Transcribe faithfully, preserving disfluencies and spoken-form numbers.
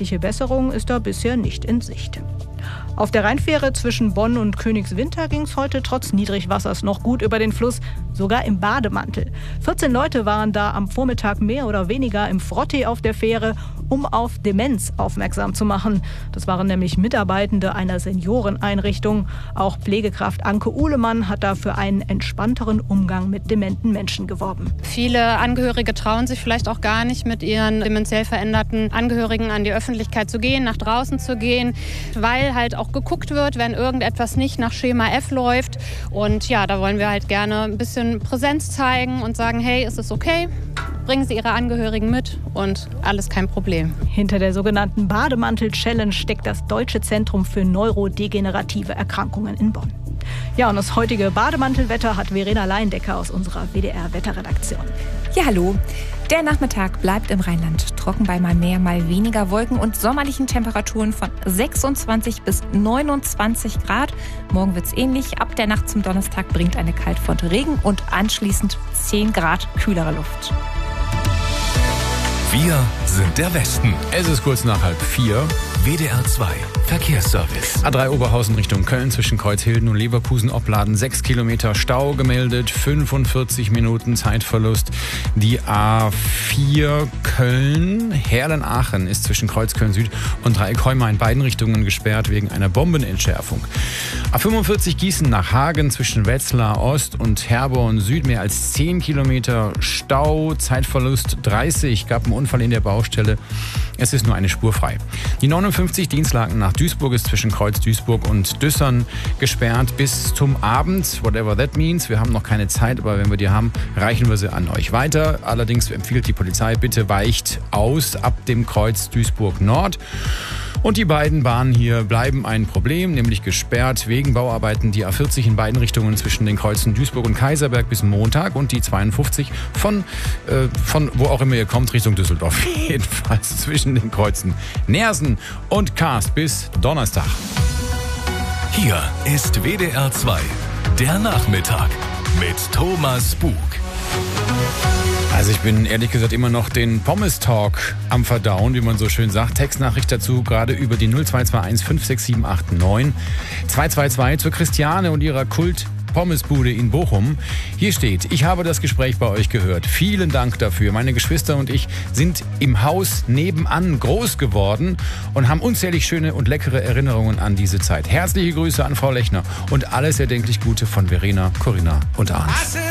deutliche Besserung ist da bisher nicht in Sicht. Auf der Rheinfähre zwischen Bonn und Königswinter ging es heute trotz Niedrigwassers noch gut über den Fluss, sogar im Bademantel. vierzehn Leute waren da am Vormittag mehr oder weniger im Frottee auf der Fähre, um auf Demenz aufmerksam zu machen. Das waren nämlich Mitarbeitende einer Senioreneinrichtung. Auch Pflegekraft Anke Uhlemann hat da für einen entspannteren Umgang mit dementen Menschen geworben. Viele Angehörige trauen sich vielleicht auch gar nicht, mit ihren dementiell veränderten Angehörigen an die Öffentlichkeit zu gehen, nach draußen zu gehen, weil halt auch geguckt wird, wenn irgendetwas nicht nach Schema F läuft. Und ja, da wollen wir halt gerne ein bisschen Präsenz zeigen und sagen, hey, ist es okay? Bringen Sie Ihre Angehörigen mit und alles kein Problem. Hinter der sogenannten Bademantel-Challenge steckt das Deutsche Zentrum für neurodegenerative Erkrankungen in Bonn. Ja, und das heutige Bademantelwetter hat Verena Leindecker aus unserer W D R-Wetterredaktion. Ja, hallo. Der Nachmittag bleibt im Rheinland trocken bei mal mehr, mal weniger Wolken und sommerlichen Temperaturen von sechsundzwanzig bis neunundzwanzig Grad. Morgen wird's ähnlich. Ab der Nacht zum Donnerstag bringt eine Kaltfront Regen und anschließend zehn Grad kühlere Luft. Wir sind der Westen. Es ist kurz nach halb vier. W D R zwei Verkehrsservice. A drei Oberhausen Richtung Köln zwischen Kreuzhilden und Leverkusen-Opladen. sechs Kilometer Stau gemeldet, fünfundvierzig Minuten Zeitverlust. Die A vier Köln, Herlen-Aachen ist zwischen Kreuzköln Süd und Dreieck Heuma in beiden Richtungen gesperrt wegen einer Bombenentschärfung. A fünfundvierzig Gießen nach Hagen zwischen Wetzlar Ost und Herborn Süd mehr als zehn Kilometer Stau, Zeitverlust dreißig, gab einen Unfall in der Baustelle. Es ist nur eine Spur frei. Die neunundfünfzig Dienstlaken nach Duisburg ist zwischen Kreuz Duisburg und Düssern gesperrt bis zum Abend, whatever that means. Wir haben noch keine Zeit, aber wenn wir die haben, reichen wir sie an euch weiter. Allerdings empfiehlt die Polizei, bitte weicht aus ab dem Kreuz Duisburg Nord. Und die beiden Bahnen hier bleiben ein Problem, nämlich gesperrt wegen Bauarbeiten. Die A vierzig in beiden Richtungen zwischen den Kreuzen Duisburg und Kaiserberg bis Montag und die zweiundfünfzig von, äh, von wo auch immer ihr kommt, Richtung Düsseldorf. Jedenfalls zwischen den Kreuzen Neersen und Karst bis Donnerstag. Hier ist W D R zwei, der Nachmittag mit Thomas Bug. Also ich bin ehrlich gesagt immer noch den Pommes-Talk am Verdauen, wie man so schön sagt. Textnachricht dazu gerade über die null zwei zwei eins fünf sechs sieben acht neun zwei zwei zwei zur Christiane und ihrer Kult Pommesbude in Bochum. Hier steht, ich habe das Gespräch bei euch gehört. Vielen Dank dafür. Meine Geschwister und ich sind im Haus nebenan groß geworden und haben unzählig schöne und leckere Erinnerungen an diese Zeit. Herzliche Grüße an Frau Lechner und alles erdenklich Gute von Verena, Corinna und Arndt.